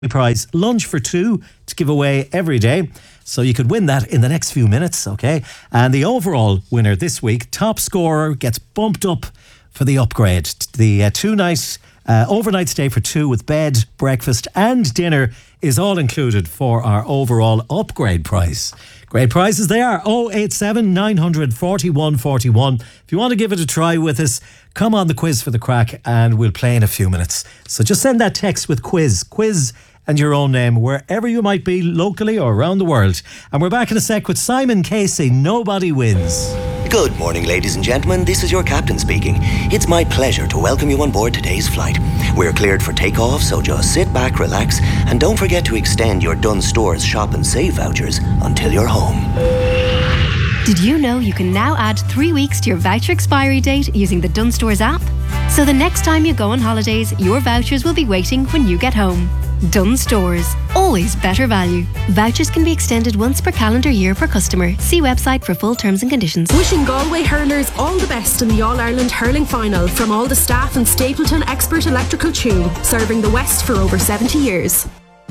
prize lunch for two to give away every day. So you could win that in the next few minutes, okay? And the overall winner this week, top scorer, gets bumped up for the upgrade. The two-night overnight stay for two with bed, breakfast and dinner is all included for our overall upgrade price. Great prizes they are. 087 900 41 41. If you want to give it a try with us, come on the quiz for the crack and we'll play in a few minutes. So just send that text with quiz and your own name wherever you might be locally or around the world. And we're back in a sec with Simon Casey. Nobody wins. Good morning, ladies and gentlemen. This is your captain speaking. It's my pleasure to welcome you on board today's flight. We're cleared for takeoff, so just sit back, relax, and don't forget to extend your Dunnes Stores Shop and Save vouchers until you're home. Did you know you can now add 3 weeks to your voucher expiry date using the Dunnes Stores app? So the next time you go on holidays, your vouchers will be waiting when you get home. Dunnes Stores. Always better value. Vouchers can be extended once per calendar year per customer. See website for full terms and conditions. Wishing Galway hurlers all the best in the All-Ireland Hurling Final from all the staff and Stapleton Expert Electrical Tune, serving the West for over 70 years.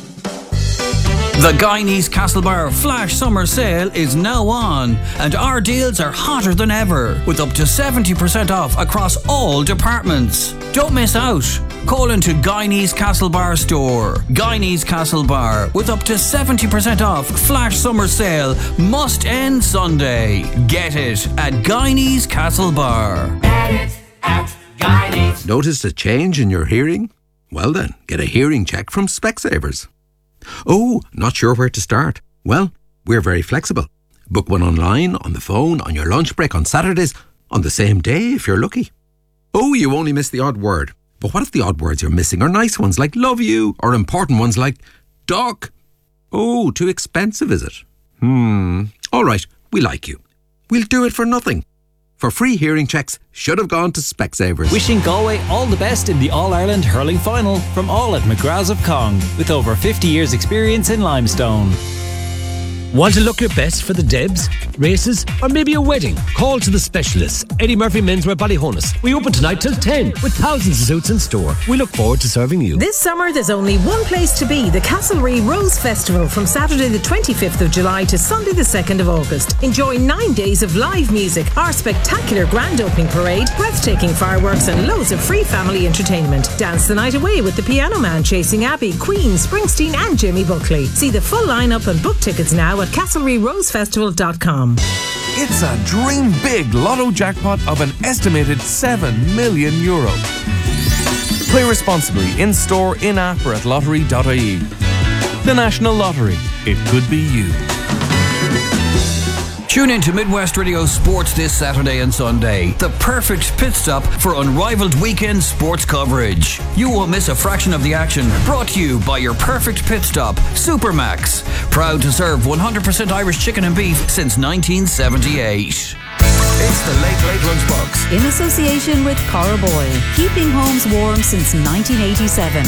The Guyanese Castlebar Flash Summer Sale is now on, and our deals are hotter than ever, with up to 70% off across all departments. Don't miss out. Call into Guyanese Castlebar store. Guyanese Castlebar, with up to 70% off Flash Summer Sale, must end Sunday. Get it at Guyanese Castlebar. Get it at Guyanese. Noticed a change in your hearing? Well then, get a hearing check from Specsavers. Oh, not sure where to start? Well, we're very flexible. Book one online, on the phone, on your lunch break, on Saturdays, on the same day if you're lucky. Oh, you only missed the odd word. But what if the odd words you're missing are nice ones like love you, or important ones like duck? Oh, too expensive, is it? All right, we like you. We'll do it for nothing. For free hearing checks, should have gone to Specsavers. Wishing Galway all the best in the All-Ireland Hurling Final from all at McGrath's of Cong, with over 50 years experience in limestone. Want to look your best for the Debs, races, or maybe a wedding? Call to the specialists. Eddie Murphy Menswear Ballyhonus. We open tonight till 10 with thousands of suits in store. We look forward to serving you. This summer there's only one place to be, the Castlereagh Rose Festival from Saturday the 25th of July to Sunday the 2nd of August. Enjoy 9 days of live music, our spectacular grand opening parade, breathtaking fireworks and loads of free family entertainment. Dance the night away with the Piano Man, Chasing Abbey, Queen, Springsteen and Jimmy Buckley. See the full lineup and book tickets now at CastlereaghRosefestival.com. It's a dream big lotto jackpot of an estimated €7 million. Play responsibly in store, in app or at lottery.ie. The National Lottery. It could be you. Tune in to Midwest Radio Sports this Saturday and Sunday. The perfect pit stop for unrivaled weekend sports coverage. You won't miss a fraction of the action. Brought to you by your perfect pit stop, Supermax. Proud to serve 100% Irish chicken and beef since 1978. It's the Late Late Lunchbox. In association with Cora Boyle, keeping homes warm since 1987.